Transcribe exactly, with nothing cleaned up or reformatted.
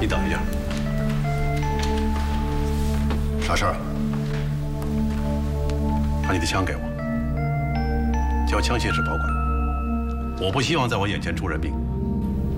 你等一下。啥事儿？把你的枪给我，交枪械室保管。我不希望在我眼前出人命。